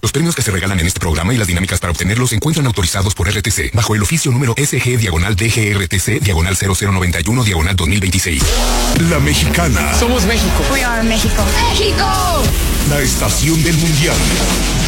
Los premios que se regalan en este programa y las dinámicas para obtenerlos se encuentran autorizados por RTC bajo el oficio número SG/DGRTC/0091/2026. La Mexicana. Somos México. We are México. ¡México! La estación del mundial.